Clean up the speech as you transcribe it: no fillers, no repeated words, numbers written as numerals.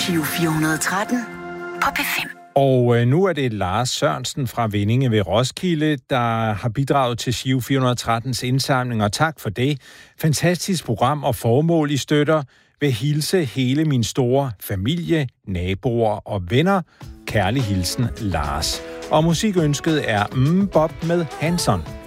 Giro 413 på P5. Og nu er det Lars Sørensen fra Vindinge ved Roskilde, der har bidraget til Giro 413's indsamling, og tak for det. Fantastisk program og formål, I støtter. Vil hilse hele min store familie, naboer og venner. Kærlig hilsen, Lars. Og musikønsket er Bob med Hanson.